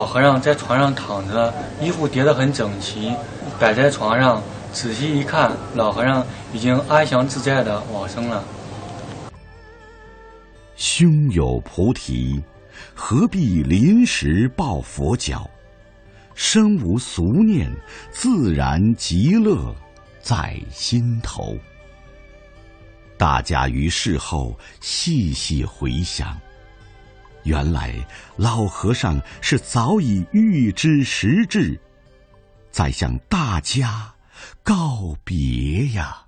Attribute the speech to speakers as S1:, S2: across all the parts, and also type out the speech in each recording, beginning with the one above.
S1: 老和尚在床上躺着，衣服叠得很整齐，摆在床上。仔细一看，老和尚已经安详自在地往生了。
S2: 胸有菩提，何必临时抱佛脚？身无俗念，自然极乐在心头。大家于事后细细回想，原来老和尚是早已预知时至，在向大家告别呀。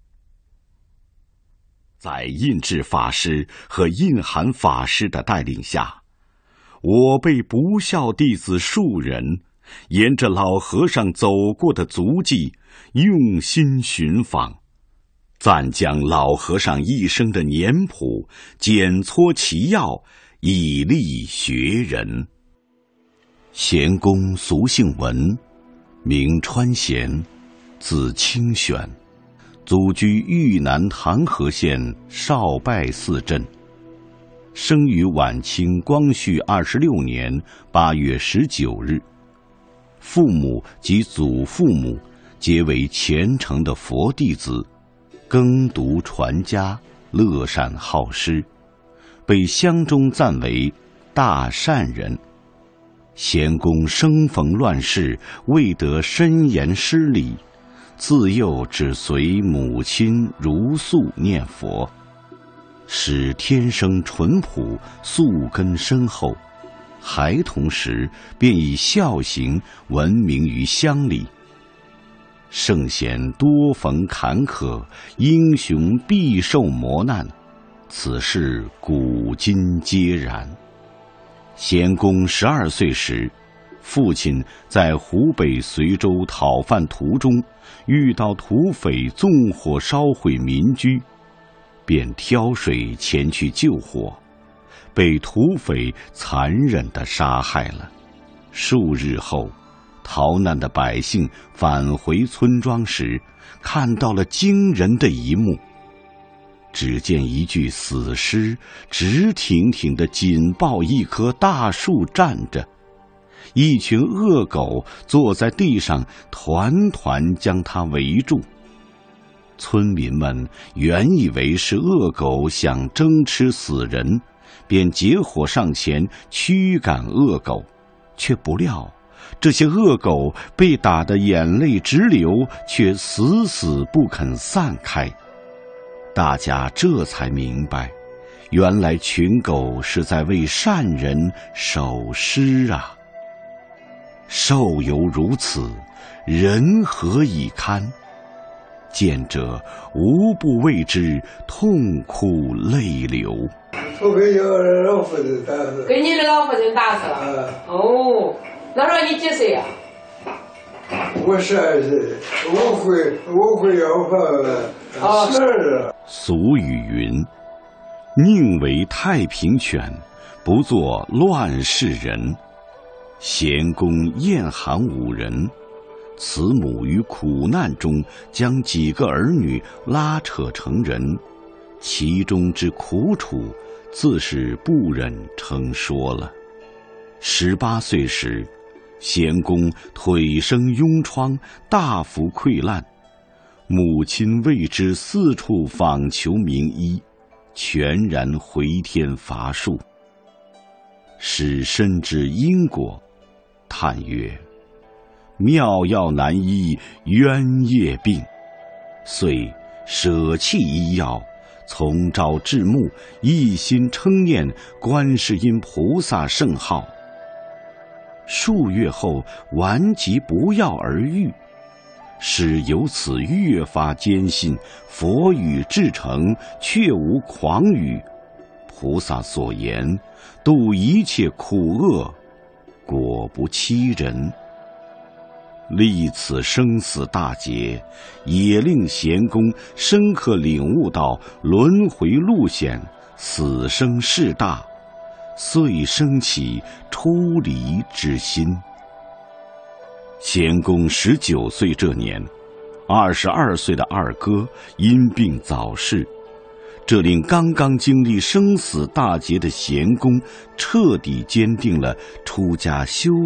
S2: 在印智法师和印涵法师的带领下，我辈不孝弟子数人沿着老和尚走过的足迹用心寻访，暂将老和尚一生的年谱检撮其要，以利学人。贤公俗姓文，名川贤，字清玄，祖居豫南唐河县少拜寺镇，生于晚清光绪26年8月19日。父母及祖父母皆为虔诚的佛弟子，耕读传家，乐善好施，被乡中赞为大善人。贤公生逢乱世，未得深研师礼，自幼只随母亲如素念佛，使天生淳朴，素根深厚。孩童时便以孝行闻名于乡里。圣贤多逢坎坷，英雄必受磨难，此事古今皆然。贤公12岁时，父亲在湖北随州讨饭途中遇到土匪纵火烧毁民居，便挑水前去救火，被土匪残忍地杀害了。数日后，逃难的百姓返回村庄时，看到了惊人的一幕。只见一具死尸直挺挺地紧抱一棵大树站着，一群恶狗坐在地上团团将它围住。村民们原以为是恶狗想争吃死人，便结伙上前驱赶恶狗，却不料这些恶狗被打得眼泪直流，却死死不肯散开。大家这才明白，原来群狗是在为善人守尸啊！兽犹如此，人何以堪？见者无不为之痛哭泪流。
S3: 我给你老夫人打死。
S4: 给你的老夫人打死了。哦，那时候你几岁呀？
S3: 我12岁，我会要饭12了。
S2: 俗语云：宁为太平犬，不做乱世人。贤公厌寒5人，慈母于苦难中将几个儿女拉扯成人，其中之苦楚，自是不忍称说了。18岁时，贤公腿生痈疮，大幅溃烂，母亲为之四处访求名医，全然回天乏术。使深知因果，叹曰：妙药难医冤业病，遂舍弃医药，从朝至暮，一心称念观世音菩萨圣号。数月后，顽疾不药而愈，使由此越发坚信佛语至诚，确无诳语。菩萨所言，度一切苦厄，果不欺人。历此生死大劫，也令贤公深刻领悟到轮回路险，死生事大，遂生起出离之心。贤公19岁这年，22岁的二哥因病早逝， 这令刚刚经历生死大劫的贤公彻底坚定了出家修